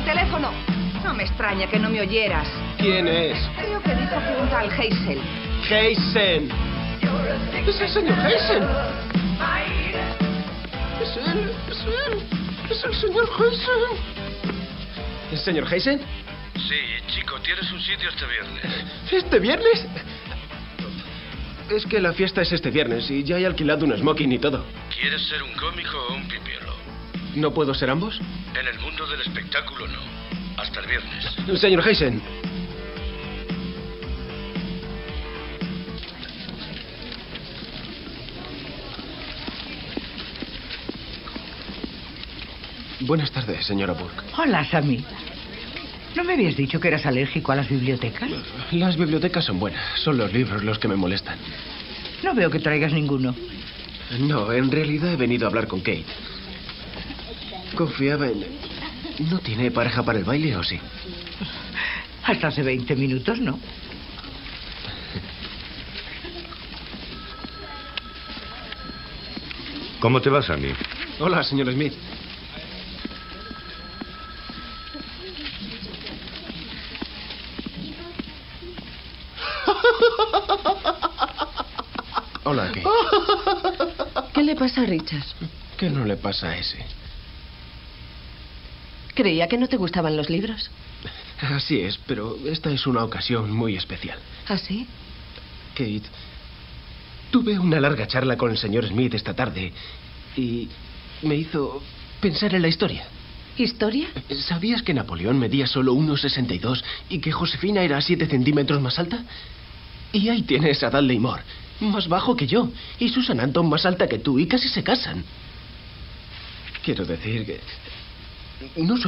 teléfono. No me extraña que no me oyeras. ¿Quién es? Creo que dijo que un tal Hazel. Heisen. Es el señor Heisen. Es él. Es el señor Heisen. ¿El señor Heisen? Sí, chico, tienes un sitio este viernes. ¿Este viernes? Es que la fiesta es este viernes y ya he alquilado un smoking y todo. ¿Quieres ser un cómico o un pipiolo? ¿No puedo ser ambos? En el mundo del espectáculo no. Hasta el viernes. Señor Heisen. Buenas tardes, señora Burke. Hola, Sammy. ¿No me habías dicho que eras alérgico a las bibliotecas? Las bibliotecas son buenas. Son los libros los que me molestan. No veo que traigas ninguno. No, en realidad he venido a hablar con Kate. Confiaba en... ¿No tiene pareja para el baile o sí? Hasta hace 20 minutos, ¿no? ¿Cómo te vas, Sammy? Hola, señor Smith. Hola, Kate. ¿Qué le pasa a Richard? ¿Qué no le pasa a ese? Creía que no te gustaban los libros. Así es, pero esta es una ocasión muy especial. ¿Ah, sí? Kate, tuve una larga charla con el señor Smith esta tarde y me hizo pensar en la historia. ¿Historia? ¿Sabías que Napoleón medía solo 1,62 y que Josefina era 7 centímetros más alta? Y ahí tienes a Dudley Moore, más bajo que yo, y Susan Anton más alta que tú, y casi se casan. Quiero decir que... no soy